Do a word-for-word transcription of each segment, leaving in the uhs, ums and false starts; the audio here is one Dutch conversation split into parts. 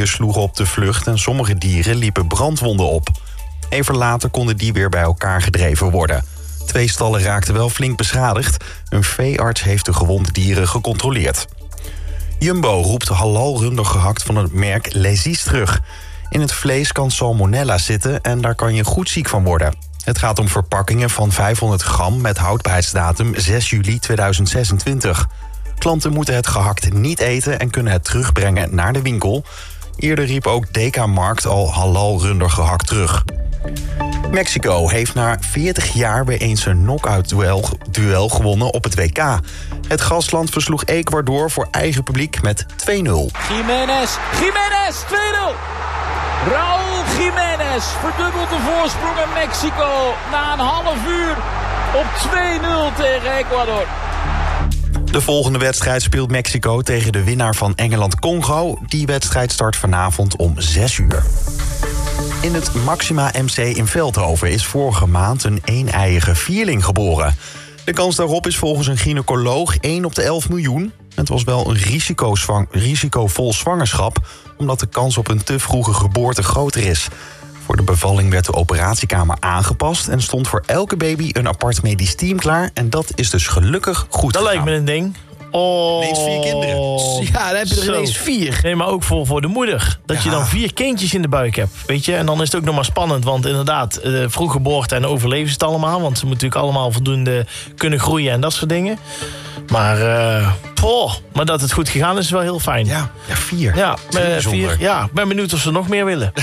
koeien sloegen op de vlucht en sommige dieren liepen brandwonden op. Even later konden die weer bij elkaar gedreven worden. Twee stallen raakten wel flink beschadigd. Een veearts heeft de gewonde dieren gecontroleerd. Jumbo roept halal runder gehakt van het merk Lezies terug. In het vlees kan salmonella zitten en daar kan je goed ziek van worden. Het gaat om verpakkingen van vijfhonderd gram met houdbaarheidsdatum zes juli tweeduizend zesentwintig. Klanten moeten het gehakt niet eten en kunnen het terugbrengen naar de winkel. Eerder riep ook D K Markt al halal runder gehakt terug. Mexico heeft na veertig jaar weer eens een knock-out duel, duel gewonnen op het W K. Het gastland versloeg Ecuador voor eigen publiek met twee nul. Jiménez, Jiménez, twee nul! Raúl Jiménez verdubbelt de voorsprong in Mexico na een half uur op twee nul tegen Ecuador. De volgende wedstrijd speelt Mexico tegen de winnaar van Engeland-Congo. Die wedstrijd start vanavond om zes uur. In het Maxima M C in Veldhoven is vorige maand een een-eiige vierling geboren. De kans daarop is volgens een gynaecoloog één op de elf miljoen. Het was wel een risicozwang, risicovol zwangerschap, omdat de kans op een te vroege geboorte groter is. Voor de bevalling werd de operatiekamer aangepast en stond voor elke baby een apart medisch team klaar. En dat is dus gelukkig goed Dat gegaan. lijkt me een ding. Oh. Ineens vier kinderen. Ja, dan heb je er Zo. ineens vier. Nee, maar ook voor, voor de moeder. Dat je Ja. dan vier kindjes in de buik hebt. Weet je? En dan is het ook nog maar spannend. Want inderdaad, eh, vroeg geboorte en overleven ze het allemaal. Want ze moeten natuurlijk allemaal voldoende kunnen groeien en dat soort dingen. Maar, eh, poh, maar dat het goed gegaan is, is wel heel fijn. Ja, ja vier. Ja, Zeer eh, bijzonder. vier, ja, ik ben benieuwd of ze nog meer willen.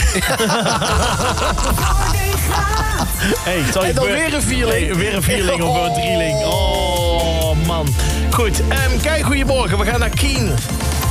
Hey, het zal je En dan beur- weer een vierling. Nee, weer een vierling of een drieling. Oh, man. Goed, um, kijk, goedemorgen. We gaan naar Keen.